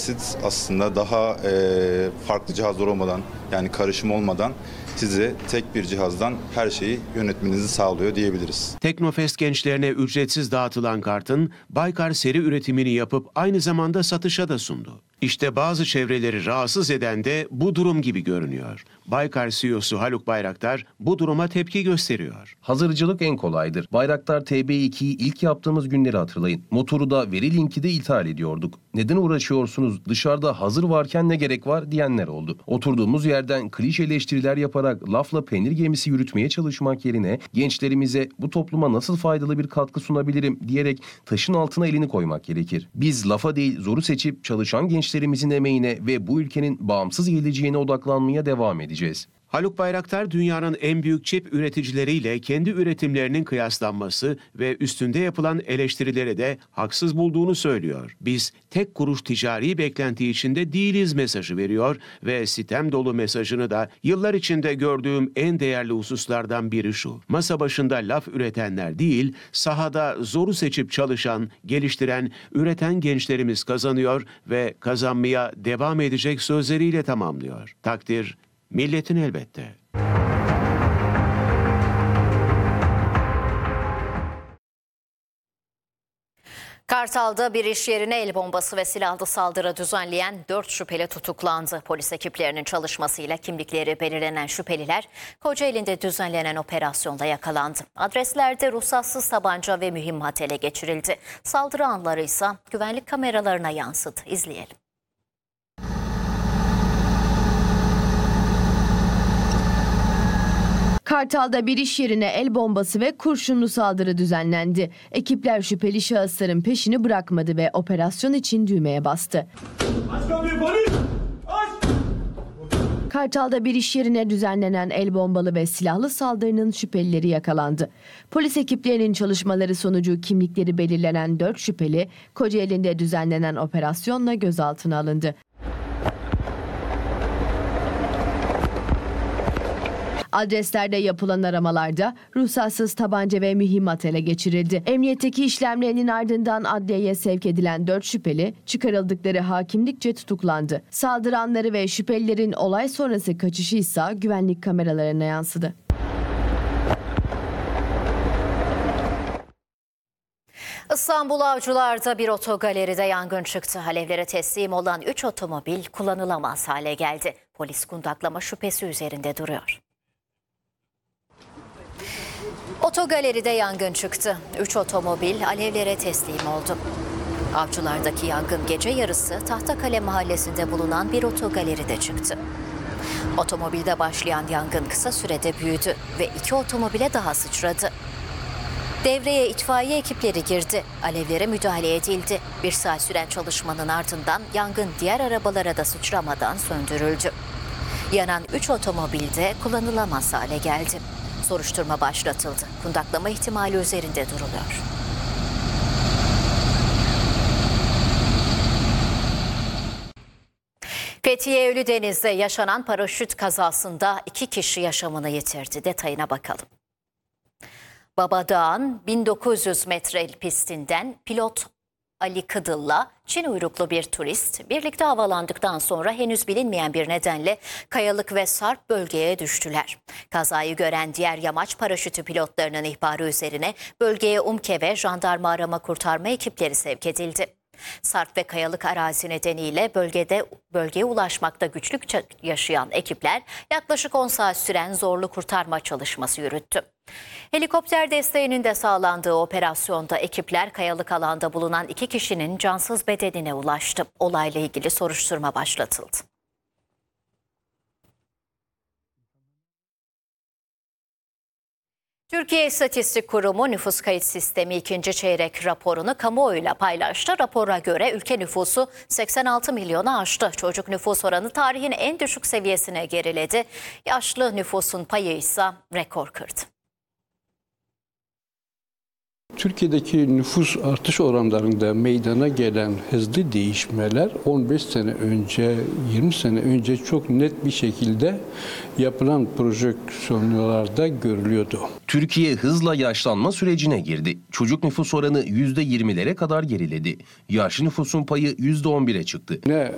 basit aslında daha farklı cihazlar olmadan yani karışım olmadan size tek bir cihazdan her şeyi yönetmenizi sağlıyor diyebiliriz. Teknofest gençlerine ücretsiz dağıtılan kartın Baykar seri üretimini yapıp aynı zamanda satışa da sundu. İşte bazı çevreleri rahatsız eden de bu durum gibi görünüyor. Baykar CEO'su Haluk Bayraktar bu duruma tepki gösteriyor. Hazırcılık en kolaydır. Bayraktar TB2'yi ilk yaptığımız günleri hatırlayın. Motoru da veri linki de ithal ediyorduk. Neden uğraşıyorsunuz? Dışarıda hazır varken ne gerek var diyenler oldu. Oturduğumuz yerden klişe eleştiriler yaparak lafla peynir gemisi yürütmeye çalışmak yerine gençlerimize bu topluma nasıl faydalı bir katkı sunabilirim diyerek taşın altına elini koymak gerekir. Biz lafa değil zoru seçip çalışan gençlerimizin emeğine ve bu ülkenin bağımsız geleceğine odaklanmaya devam edeceğiz. Haluk Bayraktar dünyanın en büyük çip üreticileriyle kendi üretimlerinin kıyaslanması ve üstünde yapılan eleştirileri de haksız bulduğunu söylüyor. Biz tek kuruş ticari beklenti içinde değiliz mesajı veriyor ve sitem dolu mesajını da yıllar içinde gördüğüm en değerli hususlardan biri şu. Masa başında laf üretenler değil, sahada zoru seçip çalışan, geliştiren, üreten gençlerimiz kazanıyor ve kazanmaya devam edecek sözleriyle tamamlıyor. Takdir milletin elbette. Kartal'da bir iş yerine el bombası ve silahlı saldırı düzenleyen 4 şüpheli tutuklandı. Polis ekiplerinin çalışmasıyla kimlikleri belirlenen şüpheliler Kocaeli'nde düzenlenen operasyonda yakalandı. Adreslerde ruhsatsız tabanca ve mühimmat ele geçirildi. Saldırı anları ise güvenlik kameralarına yansıdı. İzleyelim. Kartal'da bir iş yerine el bombası ve kurşunlu saldırı düzenlendi. Ekipler şüpheli şahısların peşini bırakmadı ve operasyon için düğmeye bastı. Aç kapıyı polis! Aç! Kartal'da bir iş yerine düzenlenen el bombalı ve silahlı saldırının şüphelileri yakalandı. Polis ekiplerinin çalışmaları sonucu kimlikleri belirlenen 4 şüpheli Kocaeli'nde düzenlenen operasyonla gözaltına alındı. Adreslerde yapılan aramalarda ruhsatsız tabanca ve mühimmat ele geçirildi. Emniyetteki işlemlerinin ardından adliyeye sevk edilen 4 şüpheli çıkarıldıkları hakimlikçe tutuklandı. Saldıranları ve şüphelilerin olay sonrası kaçışı ise güvenlik kameralarına yansıdı. İstanbul Avcılar'da bir otogaleride yangın çıktı. Alevlere teslim olan 3 otomobil kullanılamaz hale geldi. Polis kundaklama şüphesi üzerinde duruyor. Otogaleride yangın çıktı. 3 otomobil alevlere teslim oldu. Avcılar'daki yangın gece yarısı Tahtakale mahallesinde bulunan bir otogaleride çıktı. Otomobilde başlayan yangın kısa sürede büyüdü ve 2 otomobile daha sıçradı. Devreye itfaiye ekipleri girdi. Alevlere müdahale edildi. 1 saat süren çalışmanın ardından yangın diğer arabalara da sıçramadan söndürüldü. Yanan 3 otomobil de kullanılamaz hale geldi. Soruşturma başlatıldı. Kundaklama ihtimali üzerinde duruluyor. Fethiye Ölüdeniz'de yaşanan paraşüt kazasında 2 kişi yaşamını yitirdi. Detayına bakalım. Babadağ'ın 1900 metre pistinden pilot Ali Kıdıl'la Çin uyruklu bir turist birlikte havalandıktan sonra henüz bilinmeyen bir nedenle kayalık ve sarp bölgeye düştüler. Kazayı gören diğer yamaç paraşütü pilotlarının ihbarı üzerine bölgeye UMKE ve jandarma arama kurtarma ekipleri sevk edildi. Sarp ve kayalık arazi nedeniyle bölgeye ulaşmakta güçlük yaşayan ekipler yaklaşık 10 saat süren zorlu kurtarma çalışması yürüttü. Helikopter desteğinin de sağlandığı operasyonda ekipler kayalık alanda bulunan 2 kişinin cansız bedenine ulaştı. Olayla ilgili soruşturma başlatıldı. Türkiye İstatistik Kurumu nüfus kayıt sistemi 2. çeyrek raporunu kamuoyuyla paylaştı. Rapora göre ülke nüfusu 86 milyonu aştı. Çocuk nüfus oranı tarihin en düşük seviyesine geriledi. Yaşlı nüfusun payı ise rekor kırdı. Türkiye'deki nüfus artış oranlarında meydana gelen hızlı değişmeler 15 sene önce, 20 sene önce çok net bir şekilde yapılan projeksiyonlarda görülüyordu. Türkiye hızla yaşlanma sürecine girdi. Çocuk nüfus oranı %20'lere kadar geriledi. Yaşlı nüfusun payı %11'e çıktı. Ne